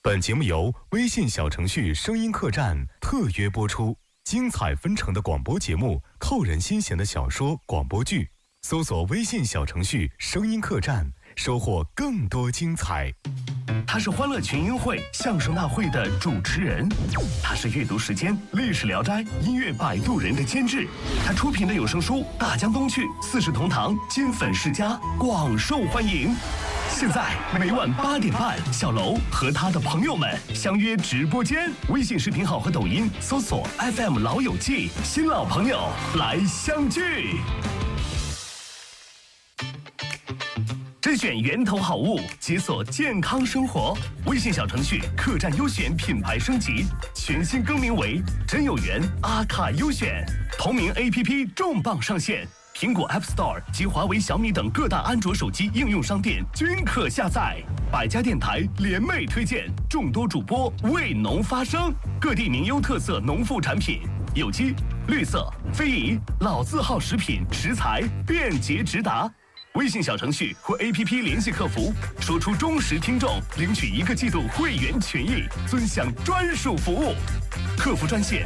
本节目由微信小程序声音客栈特约播出，精彩纷呈的广播节目，扣人心弦的小说、广播剧，搜索微信小程序声音客栈，收获更多精彩。 他是欢乐群英会相声大会的主持人，他是阅读时间历史聊斋音乐摆渡人的监制，他出品的有声书《大江东去》四世同堂金粉世家广受欢迎。现在每晚8点半，小楼和他的朋友们相约直播间，微信视频号和抖音搜索 FM 老友记，新老朋友来相聚。甄选源头好物，解锁健康生活。微信小程序客栈优选品牌升级，全新更名为真有缘阿卡优选。同名 APP 重磅上线，苹果 App Store 及华为、小米等各大安卓手机应用商店均可下载。百家电台联袂推荐，众多主播为农发声，各地名优特色农副产品，有机、绿色、非遗、老字号食品食材便捷直达。微信小程序或 APP 联系客服，说出忠实听众，领取1个季度会员权益，尊享专属服务。客服专线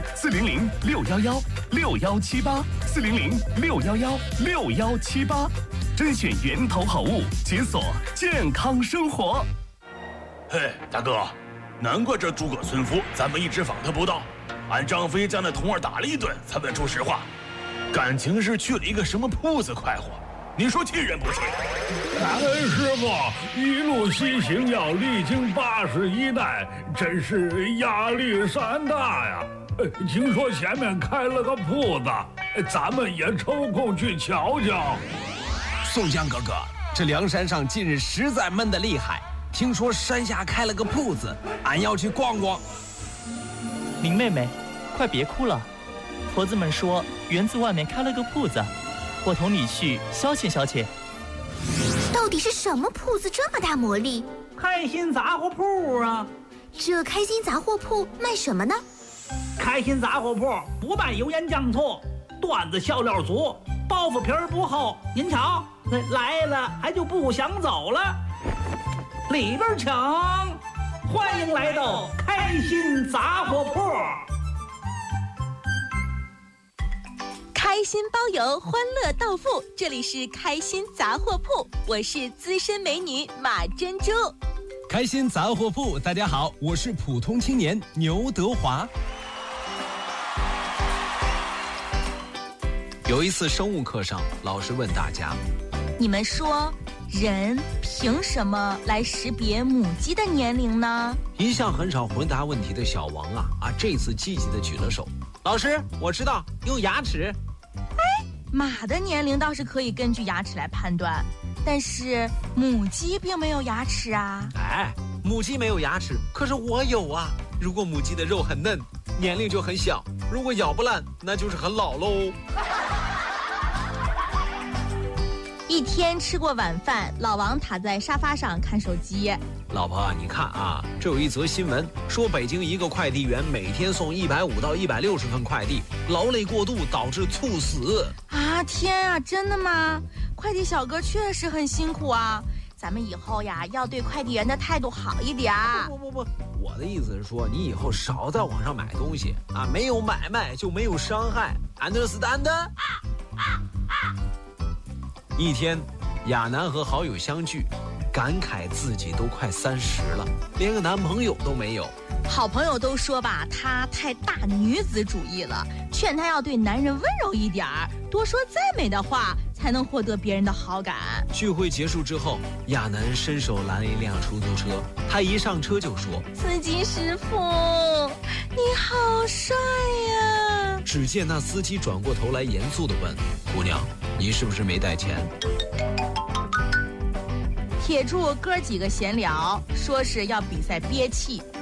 400-611-6178，400-611-6178，甄选源头好物，解锁健康生活。 嘿，大哥，难怪这诸葛村夫咱们一直访他不到，俺张飞将那童儿打了一顿才问出实话，感情是去了一个什么铺子快活。你说气人不气？ 感恩师傅一路西行，要历经81代，真是压力山大呀！听说前面开了个铺子，咱们也抽空去瞧瞧。 宋江哥哥，这梁山上近日实在闷得厉害，听说山下开了个铺子，俺要去逛逛。 林妹妹，快别哭了，婆子们说园子外面开了个铺子，我同你去消遣消遣。 到底是什么铺子这么大魔力？ 开心杂货铺啊！ 这开心杂货铺卖什么呢？ 开心杂货铺不卖油盐酱醋，段子笑料足，包袱皮儿不厚。您瞧，来了还就不想走了。里边请，欢迎来到开心杂货铺。 开心包邮，欢乐到付，这里是开心杂货铺，我是资深美女马珍珠。 开心杂货铺，大家好，我是普通青年牛德华。有一次生物课上，老师问大家： 你们说人凭什么来识别母鸡的年龄呢？ 一向很少回答问题的小王这次积极的举了手。老师，我知道，用牙齿。 马的年龄倒是可以根据牙齿来判断，但是母鸡并没有牙齿啊。 母鸡没有牙齿，可是我有啊。如果母鸡的肉很嫩，年龄就很小；如果咬不烂，那就是很老喽。 一天吃过晚饭，老王躺在沙发上看手机。 老婆，你看这有一则新闻，说北京一个快递员每天送150到160份快递，劳累过度导致猝死。 天啊，真的吗？快递小哥确实很辛苦啊，咱们以后要对快递员的态度好一点。 不，我的意思是说，你以后少在网上买东西没有买卖就没有伤害 ，understand？一天，亚楠和好友相聚，感慨自己都快30了，连个男朋友都没有。 好朋友都说吧，她太大女子主义了，劝她要对男人温柔一点儿，多说赞美的话，才能获得别人的好感。 聚会结束之后，亚楠伸手拦了一辆出租车，他一上车就说：“ 司机师傅，你好帅呀！” 只见那司机转过头来，严肃地问：“姑娘，你是不是没带钱？” 铁柱哥几个闲聊，说是要比赛憋气。